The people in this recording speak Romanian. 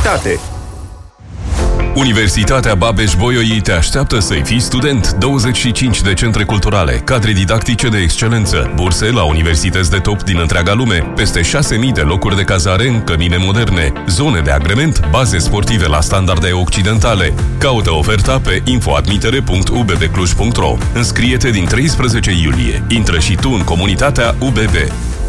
calitate. Universitatea Babeș-Bolyai te așteaptă să-i fii student. 25 de centre culturale, cadre didactice de excelență, burse la universități de top din întreaga lume, peste 6.000 de locuri de cazare în cămine moderne, zone de agrement, baze sportive la standarde occidentale. Caută oferta pe infoadmitere.ubbcluj.ro. Înscrie-te din 13 iulie. Intră și tu în comunitatea UBB.